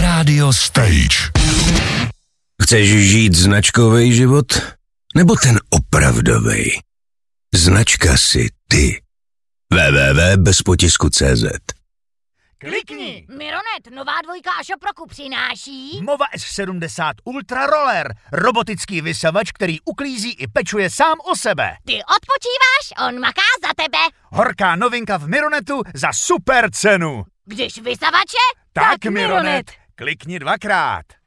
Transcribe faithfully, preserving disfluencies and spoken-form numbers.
Radio Stage. Chceš žít značkový život? Nebo ten opravdový? Značka si ty. w w w tečka bezpotisku tečka c z. Klikni! Mironet, nová dvojka a Šoproku přináší... Mova S sedmdesát Ultra Roller, robotický vysavač, který uklízí i pečuje sám o sebe. Ty odpočíváš, on maká za tebe. Horká novinka v Mironetu za super cenu. Když vysavače, Tak, tak Mironet, klikni dvakrát.